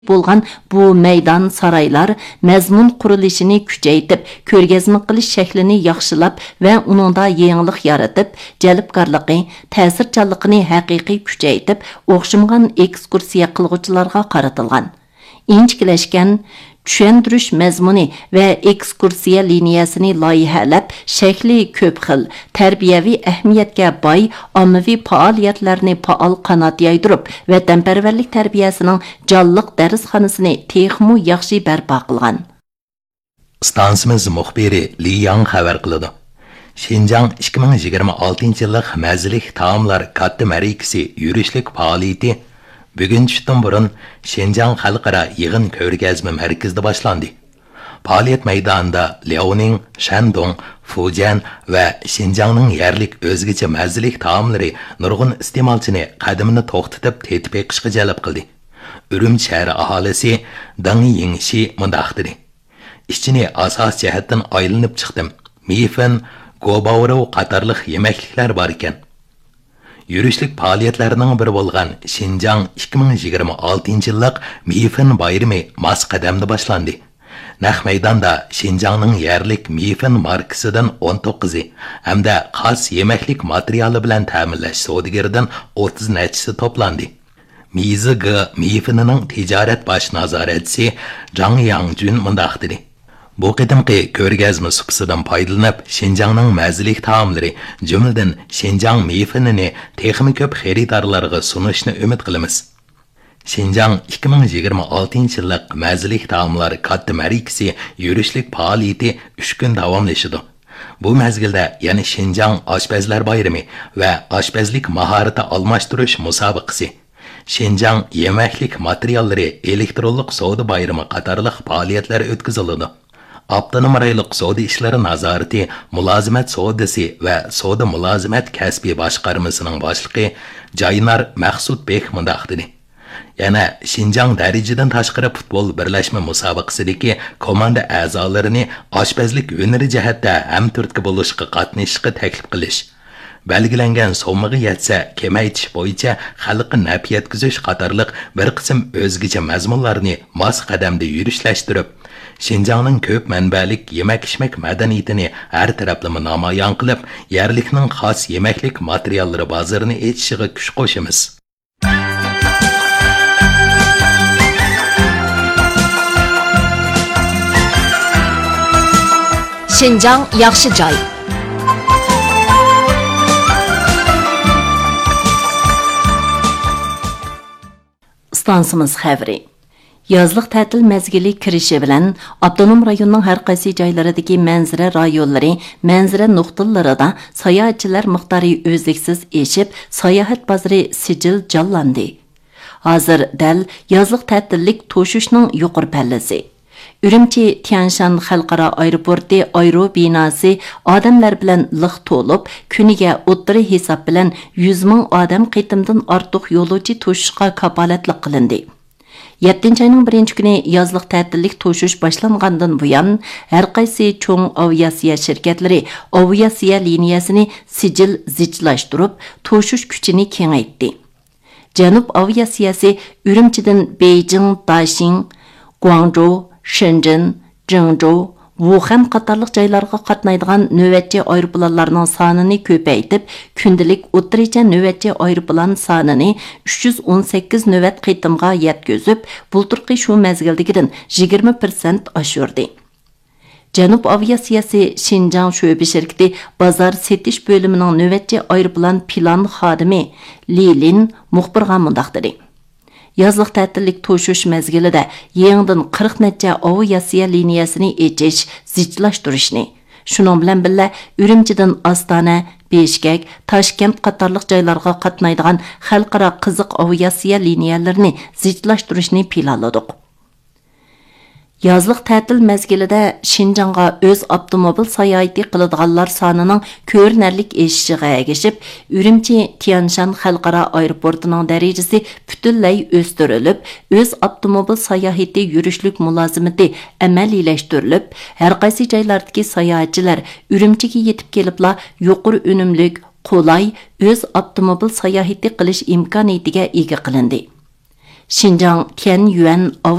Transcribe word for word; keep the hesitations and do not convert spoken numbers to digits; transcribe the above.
bo'lgan bu maydon saroylar mazmun qurilishini kuchaytirib, ko'rgazma qilish shaklini yaxshilab va uningda yangilik yaratib, jalbkorligi, ta'sirchanligini haqiqiy kuchaytirib, o'xshamagan ekskursiya qilguvchilarga qaratilgan. Inchikilashgan tushundirish mazmuni va ekskursiya liniyasini loyihalab, shakli ko'p xil, tarbiyaviy ahamiyatga boy ommaviy faoliyatlarni faol qanot yaydirib, vatanparvarlik tarbiyasining jonliq darsxonasini texmu yaxshi barpo qilgan. Stansimiz muxbiri Li Yang xabar qiladi. Şinjan ikki ming yigirma oltinchi yillik mazalik taomlar katta marikasi yurishlik faoliyati bugun tushdan burun Şinjan xalqaro yig'in ko'rgazma markazida boshlandi. Faoliyat maydonida Liaoning, Shandong, Fujian va Şinjanning yerlik o'zgacha mazalik taomlari nurg'un iste'molchini qadamini to'xtatib tetib eqishga jalb qildi. Urumchi shahri aholisi Dang Yingshi mundaq dedi. İşçini asas jihatdan aylanib chiqdim. Mifin, Gobauro qatorliq yemekliklar bor ekan. Yurishlik faoliyatlarining biri bo'lgan Şinjan ikki ming yigirma oltinchi yillik Mifin bayrami mas qadamda boshlandi. Naq maydonda Şinjanning yerlik Mifin markasidan o'n to'qqizi hamda xos yemeklik materiali bilan ta'minlash savdogaridan o'ttiz nachisi to'plandi. Mizig Mifinining tijorat bosh nazoratchisi Zhang Yangjun mundaq dedi. Bu qadimki ko'rgazma supsidan foydalanib, Şinjanning mazalik taomlari, jumladan Şinjan Mifinini texnik ko'p xaridorlarga sunishni umid qilamiz. Şinjan ikki ming yigirma oltinchi yillik mazalik taomlar katta marikasi yurishlik faoliyati uch kun davomlashadi. Bu mezgilda yana Şinjan oshpazlar bayrami va oshpazlik mahorati almashtirish musobaqasi, Şinjan yemeklik materiallari elektronlik savdo bayrami qatorliq faoliyatlar o'tkaziladi. Abtonom rayonlik savdo ishlari nazorati, mulozimat savdosi va savdo mulozimat kasbiy boshqarmasining boshlig'i Jaynar Maqsudbek mundaq dedi. Yana Şinjan darajadan tashqari futbol birlashma musobaqasidagi komanda a'zolarini oshpazlik hunari jihatda hamturtki bo'lishga qatnashishga taklif qilish, belgilangan sommaga yetsa kemaytish bo'yicha xalqqa naf yetkazish qatorliq bir qism o'zgacha mazmunlarni mos qadamda yurishlashtirib, Şinjanning ko'p manbalik yemak-ichmak madaniyatini har taraflama namoyon qilib, yerlikning xos yemeklik materiallari bozorini echishiga kuch qo'shamiz. Şinjan yaxshi joy. Stansimiz xabari. Yazlıq ta'til mezgili kirishi bilan avtonom rayonning har qaysi joylaridagi manzara rayonlari, manzara nuqtalarida sayohatchilar miqdori o'zliksiz eshib, sayohat bozori sijil jonlandi. Hozir dal yazlıq ta'tillik to'shishning yuqori pallasi. Urumchi Tianshan xalqaro aeroporti aero binosi odamlar bilan liq to'lib, kuniga o'ttiri hisob bilan yuz ming odam qitimdan ortiq yo'lovchi to'shishga kapolatlik qilindi. yettinchi ayning birinchi kuni yazlıq ta'tillik to'shish boshlangandan buyon har qaysi cho'ng aviasiya shirkatlari aviasiya liniyasini sijil zijlashtirib, to'shish kuchini kengaytdi. Janub aviasiyasi Urumchidan Beijing, Daxing, Guangzhou, Shenzhen, Zhengzhou, Wuhan qatorliq joylarga qatnaydigan navbatchi aeroplanlarning sonini ko'paytib, kundalik o'rtacha navbatchi aeroplan sonini uch yuz o'n sakkiz navbat qitimga yetkazib, bulturqi shu mezgildagidan yigirma foiz oshirdi. Janub aviasiyasi Şinjan sho'ba shirkati bozor setish bo'limining navbatchi aeroplan plan xodimi Lilin muxbirga mundaq dedi. Yazlıq ta'tillik to'shish mezgilida yangidan qirq necha aviasiya liniyasini echish, zijlashtirishni, shuning bilan birga Urumchidan Ostona, Beshkek, Toshkent qatorliq joylarga qatnaydigan xalqaro qiziq aviasiya liniyalarini zijlashtirishni planladik. Yazlıq ta'til mezgilida Şinjanga o'z avtomobil sayohati qiladiganlar sonining ko'rinarlik eshishiga ergashib, Urumchi Tianshan xalqaro aeroportining darajasi butunlay o'stirilib, o'z avtomobil sayohati yurishlik mulozimati amaliylashtirilib, har qaysi joylardagi sayohatchilar Urumchiga yetib kelibla yuqori unumlik, qulay o'z avtomobil sayohati qilish imkoniyatiga ega qilindi. Şinjan Tianyuan